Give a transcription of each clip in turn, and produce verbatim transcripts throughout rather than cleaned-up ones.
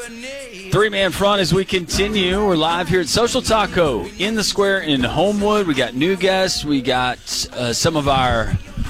Three-man front as we continue. We're live here at Social Taco in the square in Homewood. We got new guests. We got uh, some of our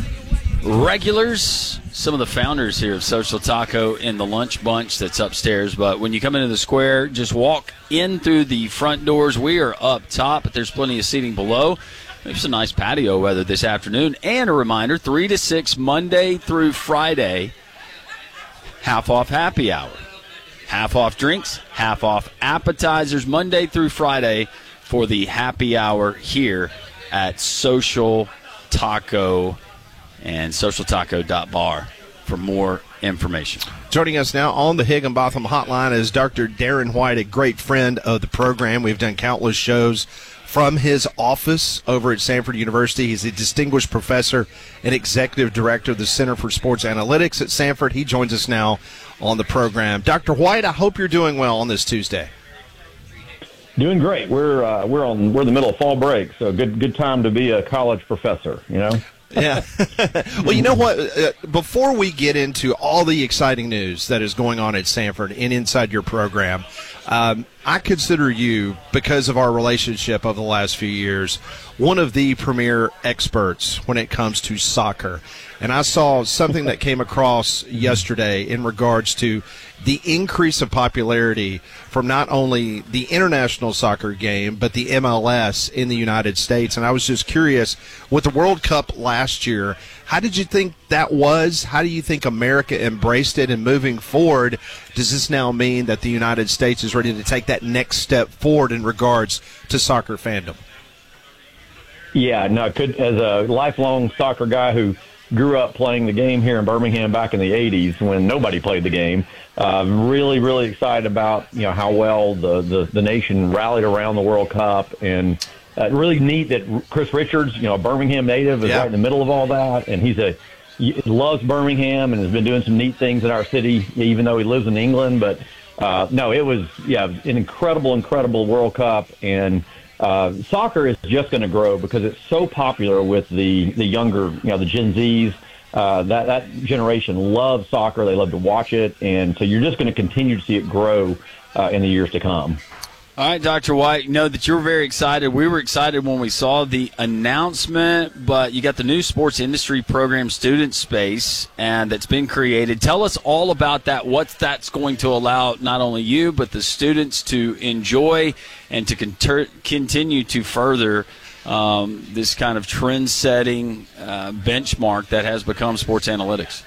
regulars, some of the founders here of Social Taco in the lunch bunch that's upstairs. But when you come into the square, just walk in through the front doors. We are up top, but there's plenty of seating below. There's some nice patio weather this afternoon. And a reminder, three to six Monday through Friday, half off happy hour. Half off drinks, half off appetizers, Monday through Friday for the happy hour here at Social Taco and social taco dot bar for more information. Joining us now on the Higginbotham Hotline is Doctor Darren White, a great friend of the program. We've done countless shows from his office over at Samford University. He's a distinguished professor and executive director of the Center for Sports Analytics at Samford. He joins us now on the program. Doctor White, I hope you're doing well on this Tuesday. Doing great. We're uh, we're on we're in the middle of fall break, so good good time to be a college professor. You know. Yeah. Well, you know what? Uh, before we get into all the exciting news that is going on at Samford and inside your program, um, I consider you, because of our relationship over the last few years, one of the premier experts when it comes to soccer. And I saw something that came across yesterday in regards to the increase of popularity from not only the international soccer game, but the M L S in the United States. And I was just curious, with the World Cup last year, how did you think that was? How do you think America embraced it? And moving forward, does this now mean that the United States is ready to take that next step forward in regards to soccer fandom? Yeah, no, could, as a lifelong soccer guy who grew up playing the game here in Birmingham back in the eighties when nobody played the game. Uh, really, really excited about, you know, how well the, the, the nation rallied around the World Cup. And uh, really neat that Chris Richards, you know, a Birmingham native, is yeah. right in the middle of all that. And he's a he loves Birmingham and has been doing some neat things in our city, even though he lives in England. But, uh, no, it was, yeah, an incredible, incredible World Cup. And Uh, soccer is just going to grow because it's so popular with the, the younger, you know, the Gen Zs. Uh, that, that generation loves soccer. They love to watch it. And so you're just going to continue to see it grow uh, in the years to come. All right, Doctor White, know that you're very excited. We were excited when we saw the announcement, but you got the new sports industry program student space, and that's been created. Tell us all about that, what that's going to allow not only you but the students to enjoy and to conter- continue to further um, this kind of trend-setting uh, benchmark that has become sports analytics.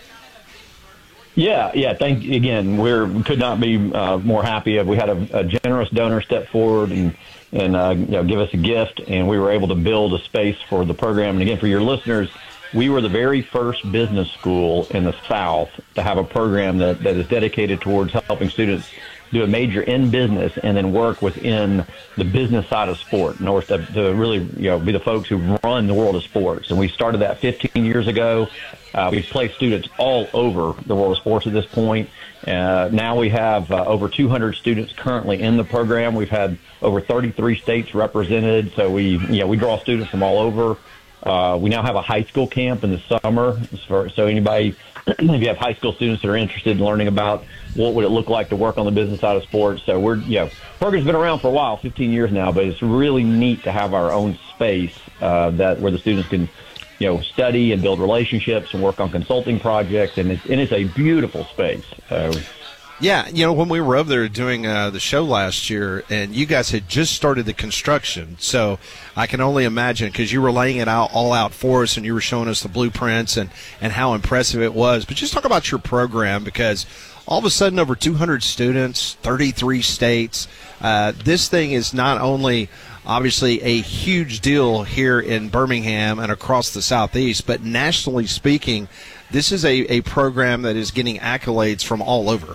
Yeah, yeah. Thank again. We could not be uh, more happy. We had a, a generous donor step forward and and uh, you know, give us a gift, and we were able to build a space for the program. And again, for your listeners, we were the very first business school in the South to have a program that, that is dedicated towards helping students do a major in business and then work within the business side of sport in order to, to really, you know, be the folks who run the world of sports. And we started that fifteen years ago. Uh, we've placed students all over the world of sports at this point. Uh, now we have uh, over two hundred students currently in the program. We've had over thirty-three states represented. So we, you know, we draw students from all over. Uh, we now have a high school camp in the summer. For, so anybody, if you have high school students that are interested in learning about what would it look like to work on the business side of sports. So we're, you know, program's been around for a while, fifteen years now, but it's really neat to have our own space uh, that where the students can, you know, study and build relationships and work on consulting projects. And it's, and it's a beautiful space. Uh, Yeah, you know, when we were over there doing uh, the show last year, and you guys had just started the construction, so I can only imagine, because you were laying it out all out for us, and you were showing us the blueprints and, and how impressive it was. But just talk about your program, because all of a sudden over two hundred students, thirty-three states, uh, this thing is not only obviously a huge deal here in Birmingham and across the Southeast, but nationally speaking, this is a, a program that is getting accolades from all over.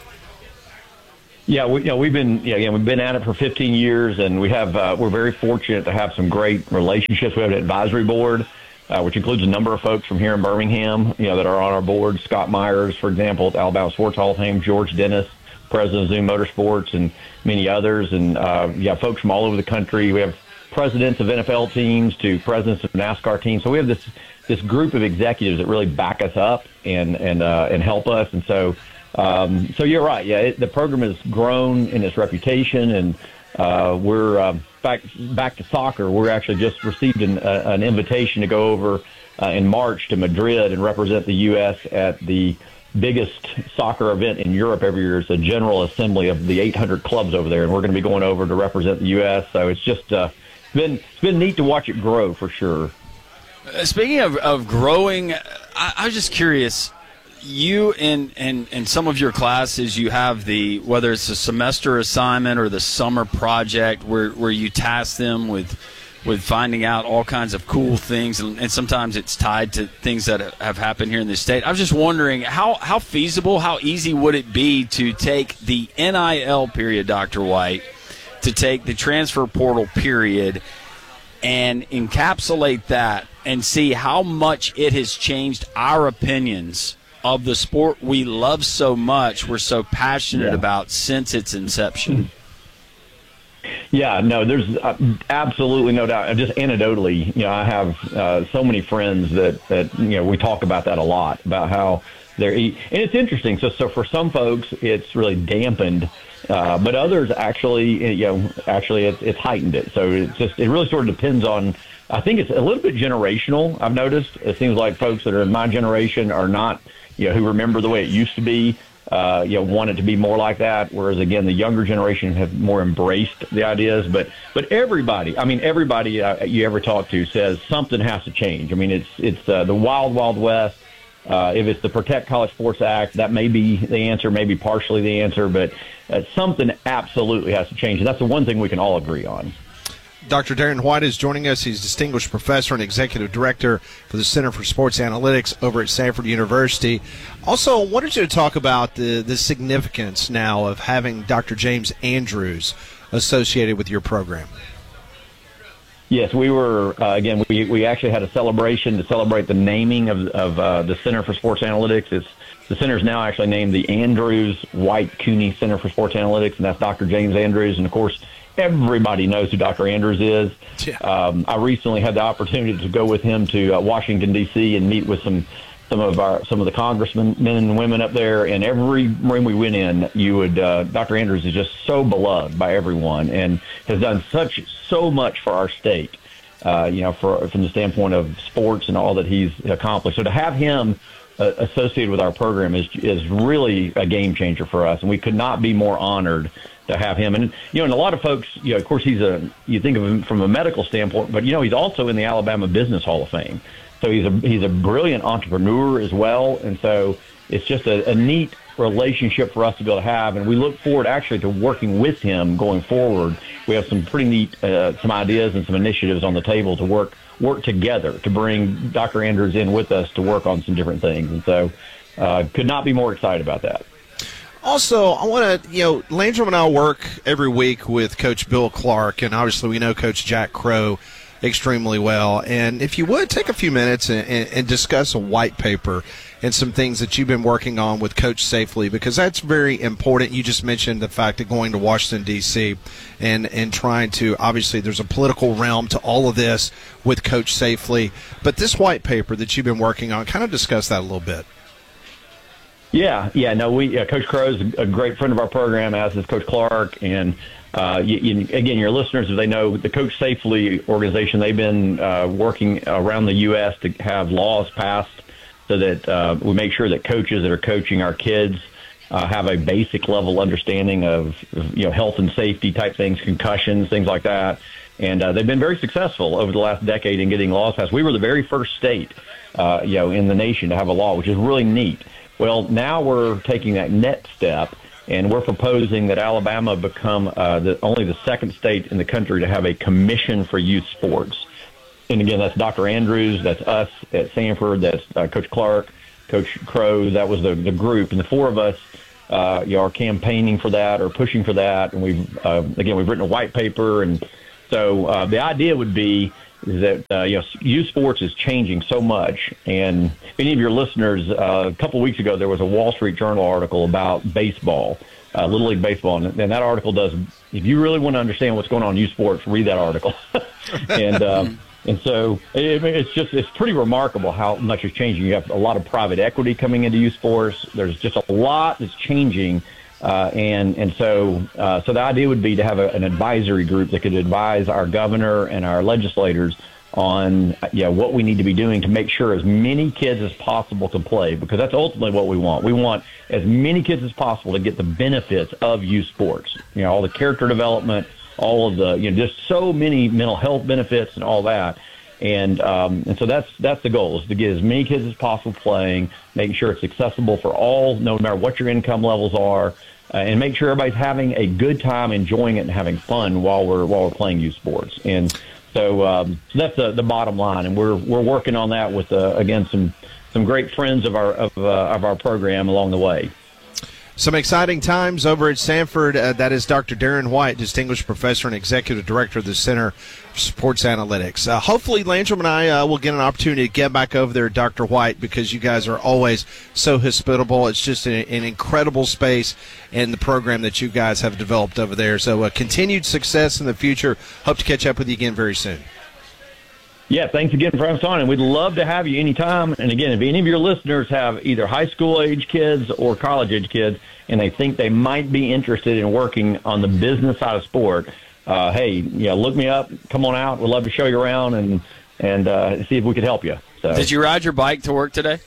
Yeah, we, you know, we've been, yeah, again, we've been at it for fifteen years, and we have, uh, we're very fortunate to have some great relationships. We have an advisory board, uh, which includes a number of folks from here in Birmingham, you know, that are on our board. Scott Myers, for example, at the Alabama Sports Hall of Fame, George Dennis, president of Zoom Motorsports, and many others. And, uh, yeah, folks from all over the country. We have presidents of N F L teams to presidents of NASCAR teams. So we have this, this group of executives that really back us up and, and, uh, and help us. And so, Um, so you're right. Yeah, it, the program has grown in its reputation, and uh, we're uh, back back to soccer. We're actually just received an, uh, an invitation to go over uh, in March to Madrid and represent the U S at the biggest soccer event in Europe every year. It's a General Assembly of the eight hundred clubs over there, and we're going to be going over to represent the U S. So it's just uh, it's been it's been neat to watch it grow for sure. Uh, speaking of, of growing, I, I was just curious. You in, in, in some of your classes, you have the, whether it's a semester assignment or the summer project where, where you task them with with finding out all kinds of cool things, and, and sometimes it's tied to things that have happened here in the state. I was just wondering, how, how feasible, how easy would it be to take the N I L period, Doctor White, to take the transfer portal period and encapsulate that and see how much it has changed our opinions of the sport we love so much, we're so passionate yeah. about since its inception? Yeah, no, there's uh, absolutely no doubt. Just anecdotally, you know, I have uh, so many friends that, that, you know, we talk about that a lot, about how they're, and it's interesting. So, so for some folks, it's really dampened, uh, but others actually, you know, actually it's, it's heightened it. So it's just, it really sort of depends on, I think it's a little bit generational. I've noticed it seems like folks that are in my generation are not, you know, who remember the way it used to be, uh, you know, want it to be more like that. Whereas again, the younger generation have more embraced the ideas. But but everybody, I mean, everybody uh, you ever talk to says something has to change. I mean, it's it's uh, the wild, wild west. Uh, if it's the Protect College Sports Act, that may be the answer, maybe partially the answer, but uh, something absolutely has to change. And that's the one thing we can all agree on. Doctor Darren White is joining us. He's Distinguished Professor and Executive Director for the Center for Sports Analytics over at Samford University. Also, I wanted you to talk about the, the significance now of having Doctor James Andrews associated with your program. Yes, we were, uh, again, we, we actually had a celebration to celebrate the naming of, of uh, the Center for Sports Analytics. It's, the center is now actually named the Andrews White Cooney Center for Sports Analytics, and that's Doctor James Andrews. And, of course, everybody knows who Doctor Andrews is. Yeah. Um, I recently had the opportunity to go with him to uh, Washington, D C and meet with some some of our some of the congressmen, men and women up there. And every room we went in, you would uh, Doctor Andrews is just so beloved by everyone and has done such so much for our state. Uh, you know, for from the standpoint of sports and all that he's accomplished. So to have him uh, associated with our program is is really a game changer for us, and we could not be more honored to have him. And, you know, and a lot of folks, you know, of course, he's a, you think of him from a medical standpoint, but, you know, he's also in the Alabama Business Hall of Fame. So he's a, he's a brilliant entrepreneur as well. And so it's just a, a neat relationship for us to be able to have. And we look forward actually to working with him going forward. We have some pretty neat, uh, some ideas and some initiatives on the table to work, work together to bring Doctor Andrews in with us to work on some different things. And so uh, could not be more excited about that. Also, I want to, you know, Landrum and I work every week with Coach Bill Clark, and obviously we know Coach Jack Crow extremely well. And if you would, take a few minutes and, and, and discuss a white paper and some things that you've been working on with Coach Safely, because that's very important. You just mentioned the fact of going to Washington, D C, and, and trying to, obviously there's a political realm to all of this with Coach Safely. But this white paper that you've been working on, kind of discuss that a little bit. Yeah, yeah, no, we uh, Coach Crow is a great friend of our program, as is Coach Clark, and uh, you, you, again, your listeners, if they know the Coach Safely organization, they've been uh, working around the U S to have laws passed so that uh, we make sure that coaches that are coaching our kids uh, have a basic level understanding of, you know, health and safety type things, concussions, things like that, and uh, they've been very successful over the last decade in getting laws passed. We were the very first state, uh, you know, in the nation to have a law, which is really neat. Well, now we're taking that next step, and we're proposing that Alabama become uh, the, only the second state in the country to have a commission for youth sports. And again, that's Doctor Andrews, that's us at Samford, that's uh, Coach Clark, Coach Crow. That was the, the group, and the four of us uh, you know, are campaigning for that or pushing for that. And we've uh, again we've written a white paper, and so uh, the idea would be is that, uh, you know, youth sports is changing so much. And if any of your listeners, uh, a couple of weeks ago, there was a Wall Street Journal article about baseball, uh, Little League Baseball. And, and that article does, if you really want to understand what's going on in youth sports, read that article. and, um, And so it, it's just it's pretty remarkable how much is changing. You have a lot of private equity coming into youth sports. There's just a lot that's changing. Uh, and and so uh, so the idea would be to have a, an advisory group that could advise our governor and our legislators on yeah what we need to be doing to make sure as many kids as possible can play, because that's ultimately what we want. We want as many kids as possible to get the benefits of youth sports. You know, all the character development, all of the you know just so many mental health benefits and all that. And um, and so that's that's the goal, is to get as many kids as possible playing, making sure it's accessible for all, no matter what your income levels are, uh, and make sure everybody's having a good time, enjoying it, and having fun while we're while we're playing youth sports. And so, um, so that's the, the bottom line, and we're we're working on that with uh, again some some great friends of our of uh, of our program along the way. Some exciting times over at Sanford. Uh, that is Doctor Darren White, Distinguished Professor and Executive Director of the Center for Sports Analytics. Uh, hopefully, Landrum and I uh, will get an opportunity to get back over there, Doctor White, because you guys are always so hospitable. It's just an, an incredible space and the program that you guys have developed over there. So uh, continued success in the future. Hope to catch up with you again very soon. Yeah, thanks again for having us on, and we'd love to have you anytime. And again, if any of your listeners have either high school age kids or college age kids, and they think they might be interested in working on the business side of sport, uh, hey, you know, look me up, come on out. We'd love to show you around and and uh, see if we could help you. So. Did you ride your bike to work today?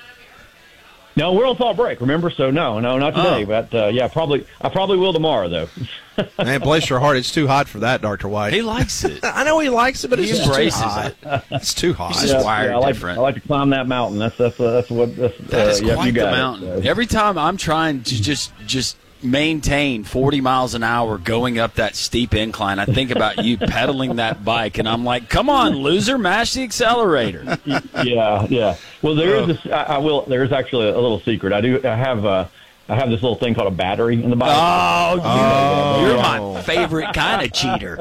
No, we're on fall break, remember? So no, no, not today. Oh. But uh, yeah, probably I probably will tomorrow, though. Man, bless your heart, it's too hot for that, Doctor White. He likes it. I know he likes it, but he it's embraces too hot. it. It's too hot. He's just yeah, wired yeah, I like, different. I like to climb that mountain. That's that's uh, that's what that's, that is uh, quite you got the mountain. It, so. Every time I'm trying to just just maintain forty miles an hour going up that steep incline, I think about you pedaling that bike, and I'm like, come on, loser, mash the accelerator. Yeah, yeah. Well, there is this, I, I will. There is actually a little secret. I do. I have. Uh, I have this little thing called a battery in the bike. Oh, you, oh. you're my favorite kind of cheater.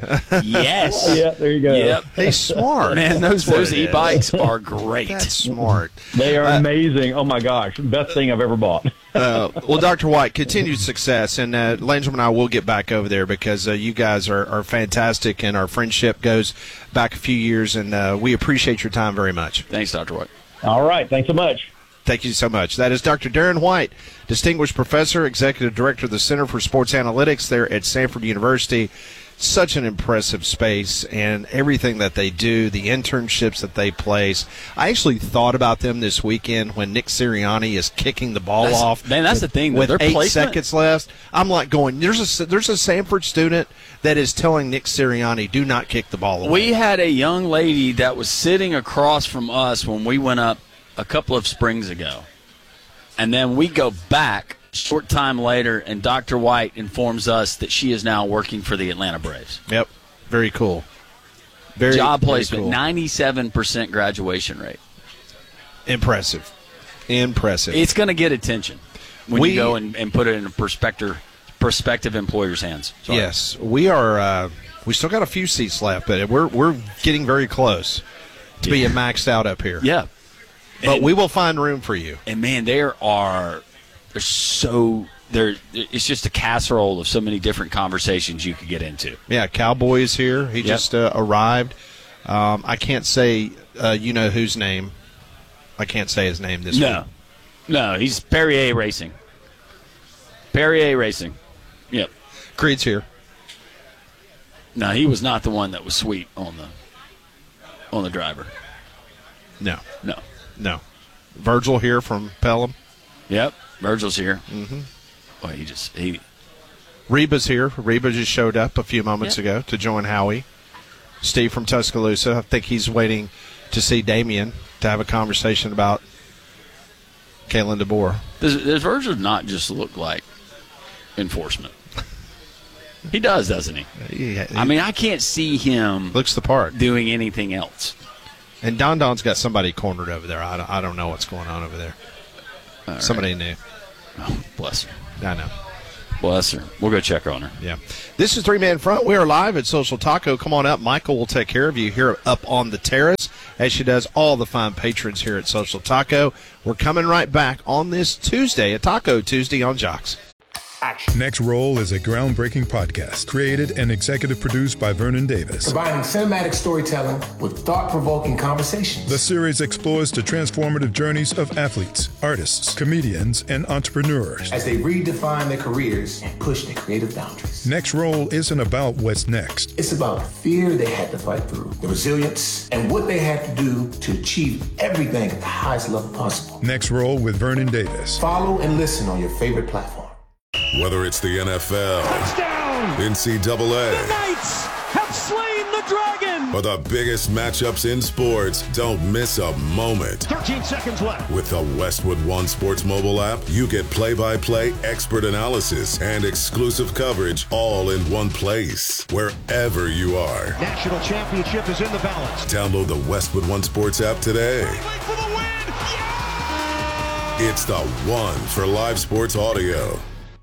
Yes. Yeah, there you go. Yep. He's smart. Man, those those e-bikes are great. That's smart. They are uh, amazing. Oh my gosh, best thing I've ever bought. uh, well, Doctor White, continued success, and uh, Landrum and I will get back over there because uh, you guys are, are fantastic, and our friendship goes back a few years, and uh, we appreciate your time very much. Thanks, Doctor White. All right, thanks so much. Thank you so much. That is Doctor Darren White, Distinguished Professor, Executive Director of the Center for Sports Analytics there at Sanford University. Such an impressive space, and everything that they do, the internships that they place. I actually thought about them this weekend when Nick Sirianni is kicking the ball that's, off. Man, that's with, the thing. With Their eight placement? seconds left, I'm like going, there's a, there's a Sanford student that is telling Nick Sirianni, do not kick the ball away. We had a young lady that was sitting across from us when we went up a couple of springs ago. And then we go back short time later, and Doctor White informs us that she is now working for the Atlanta Braves. Yep. Very cool. Very Job very placement, cool. ninety-seven percent graduation rate. Impressive. Impressive. It's going to get attention when we, you go and, and put it in a perspective, prospective employer's hands. Sorry. Yes. We are uh, we still got a few seats left, but we're we're getting very close to yeah. being maxed out up here. Yeah. But and, we will find room for you. And, man, there are – there's so – there. It's just a casserole of so many different conversations you could get into. Yeah, Cowboy is here. He yep. just uh, arrived. Um, I can't say uh, you know whose name. I can't say his name this no. week. No, he's Perrier Racing. Perrier Racing. Yep. Creed's here. No, he was not the one that was sweet on the on the driver. No. No. No. Virgil here from Pelham. Yep. Virgil's here. Mm-hmm. Well, he just he. Reba's here. Reba just showed up a few moments yep. ago to join Howie. Steve from Tuscaloosa. I think he's waiting to see Damien to have a conversation about Kalen DeBoer. Does, does Virgil not just look like enforcement? He does, doesn't he? Yeah, he I mean, I can't see him looks the part doing anything else. And Don Don's got somebody cornered over there. I don't, I don't know what's going on over there. All somebody right. new. Oh, bless her. I know. Bless her. We'll go check on her. Yeah. This is Three Man Front. We are live at Social Taco. Come on up. Michael will take care of you here up on the terrace, as she does all the fine patrons here at Social Taco. We're coming right back on this Tuesday, a Taco Tuesday on Jocks. action. Next Roll is a groundbreaking podcast created and executive produced by Vernon Davis. Combining cinematic storytelling with thought-provoking conversations. The series explores the transformative journeys of athletes, artists, comedians, and entrepreneurs as they redefine their careers and push their creative boundaries. Next Roll isn't about what's next. It's about the fear they had to fight through, the resilience, and what they had to do to achieve everything at the highest level possible. Next Roll with Vernon Davis. Follow and listen on your favorite platform. Whether it's the N F L, touchdown, N C double A, the Knights have slain the dragon, or the biggest matchups in sports, don't miss a moment. thirteen seconds left. With the Westwood One Sports mobile app, you get play-by-play expert analysis and exclusive coverage all in one place, wherever you are. National championship is in the balance. Download the Westwood One Sports app today. For the win. Yeah! It's the one for live sports audio.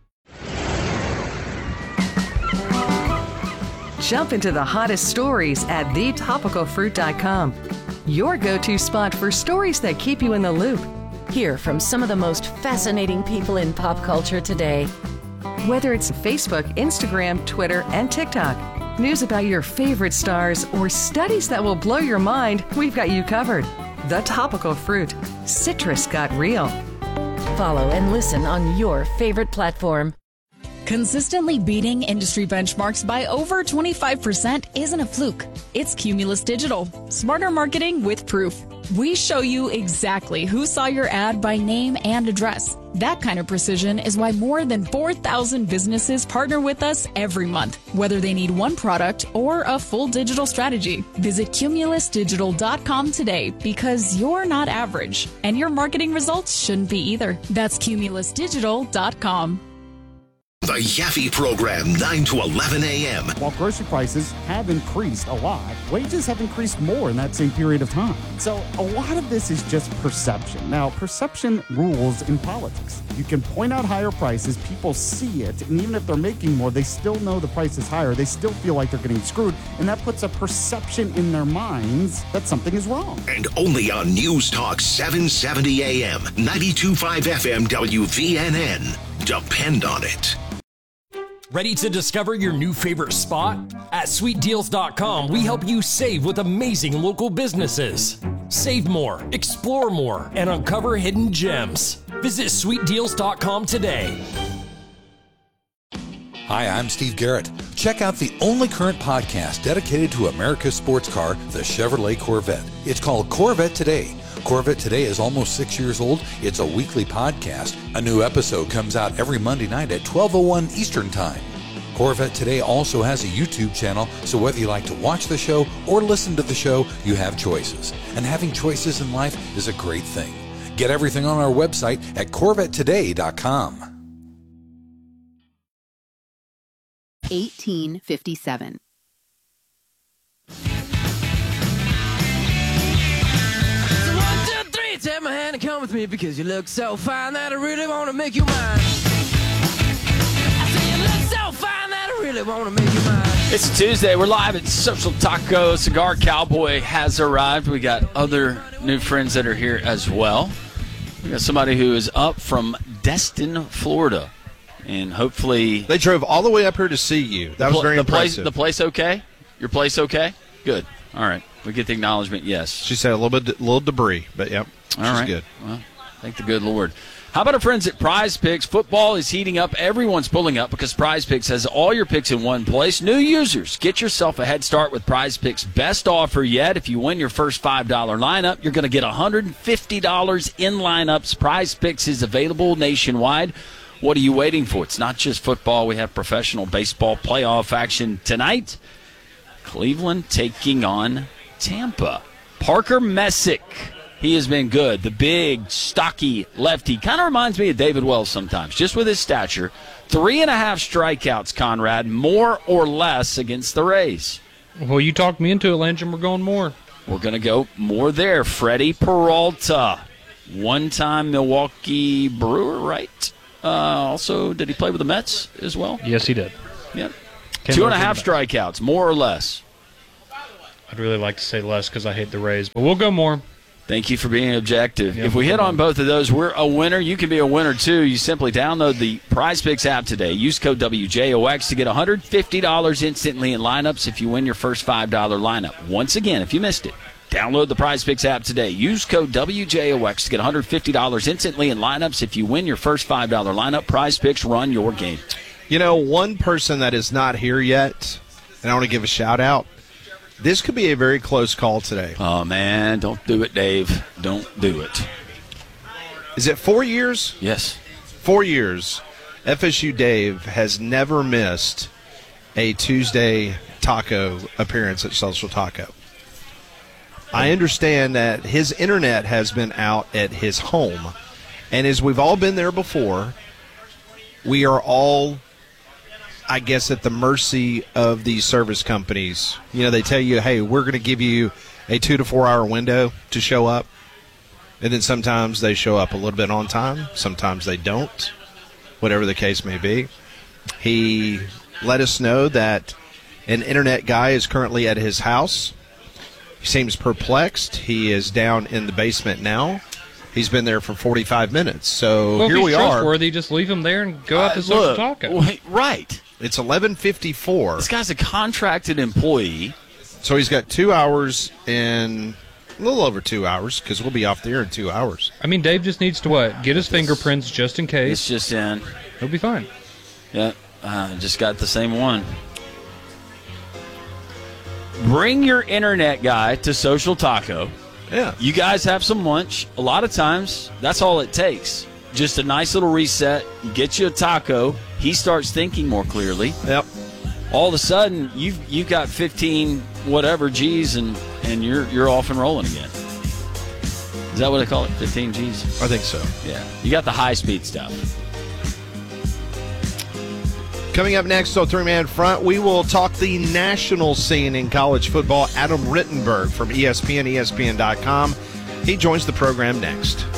Jump into the hottest stories at the topical fruit dot com. Your go-to spot for stories that keep you in the loop. Hear from some of the most fascinating people in pop culture today. Whether it's Facebook, Instagram, Twitter, and TikTok, news about your favorite stars, or studies that will blow your mind, we've got you covered. The Topical Fruit. Citrus got real. Follow and listen on your favorite platform. Consistently beating industry benchmarks by over twenty-five percent isn't a fluke. It's Cumulus Digital. Smarter marketing with proof. We show you exactly who saw your ad by name and address. That kind of precision is why more than four thousand businesses partner with us every month, whether they need one product or a full digital strategy. Visit cumulus digital dot com today because you're not average, and your marketing results shouldn't be either. That's cumulus digital dot com. The Yaffe Program, nine to eleven a.m. While grocery prices have increased a lot, wages have increased more in that same period of time. So a lot of this is just perception. Now, perception rules in politics. You can point out higher prices, people see it, and even if they're making more, they still know the price is higher. They still feel like they're getting screwed, and that puts a perception in their minds that something is wrong. And only on News Talk seven seventy a.m., ninety-two point five F M W V N N. Depend on it. Ready to discover your new favorite spot? At sweet deals dot com, we help you save with amazing local businesses. Save more, explore more, and uncover hidden gems. Visit sweet deals dot com today. Hi, I'm Steve Garrett. Check out the only current podcast dedicated to America's sports car, the Chevrolet Corvette. It's called Corvette Today. Corvette Today is almost six years old. It's a weekly podcast. A new episode comes out every Monday night at twelve oh one Eastern Time. Corvette Today also has a YouTube channel, so whether you like to watch the show or listen to the show, you have choices. And having choices in life is a great thing. Get everything on our website at corvette today dot com. eighteen fifty-seven. Take my hand and come with me because you look so fine that I really want to make you mine. I say you look so fine that I really want to make you mine. It's Tuesday. We're live at Social Taco. Cigar Cowboy has arrived. We got other new friends that are here as well. We got somebody who is up from Destin, Florida, and hopefully they drove all the way up here to see you. That was very the place, impressive. The place okay? Your place okay? Good. All right. We get the acknowledgement. Yes. She said a little bit, little debris, but yep. All she's right. good. Well, thank the good Lord. How about our friends at Prize Picks? Football is heating up. Everyone's pulling up because Prize Picks has all your picks in one place. New users, get yourself a head start with Prize Picks' best offer yet. If you win your first five dollar lineup, you're going to get one hundred fifty dollars in lineups. Prize Picks is available nationwide. What are you waiting for? It's not just football. We have professional baseball playoff action tonight. Cleveland taking on Tampa. Parker Messick. He has been good. The big, stocky lefty. Kind of reminds me of David Wells sometimes, just with his stature. Three and a half strikeouts, Conrad, more or less against the Rays. Well, you talked me into it, Landry. We're going more. We're going to go more there. Freddie Peralta, one-time Milwaukee Brewer, right? Uh, also, did he play with the Mets as well? Yes, he did. Yep. Two and a half strikeouts, more or less. I'd really like to say less because I hate the Rays, but we'll go more. Thank you for being objective. Yeah, if we hit on both of those, we're a winner. You can be a winner, too. You simply download the PrizePicks app today. Use code W J O X to get one hundred fifty dollars instantly in lineups if you win your first five dollar lineup. Once again, if you missed it, download the PrizePicks app today. Use code W J O X to get one hundred fifty dollars instantly in lineups if you win your first five dollar lineup. PrizePicks, run your game. You know, one person that is not here yet, and I want to give a shout-out, this could be a very close call today. Oh, man, don't do it, Dave. Don't do it. Is it four years? Yes. Four years. F S U Dave has never missed a Tuesday taco appearance at Social Taco. I understand that his internet has been out at his home, and as we've all been there before, we are all, I guess, at the mercy of these service companies. You know, they tell you, hey, we're going to give you a two to four hour window to show up. And then sometimes they show up a little bit on time. Sometimes they don't, whatever the case may be. He let us know that an internet guy is currently at his house. He seems perplexed. He is down in the basement now. He's been there for forty-five minutes. So well, here if we he's are. trustworthy, just leave him there and go out to Uh, Social look, Taco. wait, right. It's eleven fifty-four. This guy's a contracted employee. So he's got two hours and a little over two hours because we'll be off the air in two hours. I mean, Dave just needs to, what, get his fingerprints just in case. It's just in. He'll be fine. Yeah, uh, just got the same one. Bring your internet guy to Social Taco. Yeah. You guys have some lunch. A lot of times, that's all it takes. Just a nice little reset. Get you a taco. He starts thinking more clearly. Yep. All of a sudden, you've you've got fifteen whatever G's, and, and you're you're off and rolling again. Is that what they call it? fifteen G's? I think so. Yeah. You got the high-speed stuff. Coming up next on Three Man Front, we will talk the national scene in college football. Adam Rittenberg from E S P N, E S P N dot com. He joins the program next.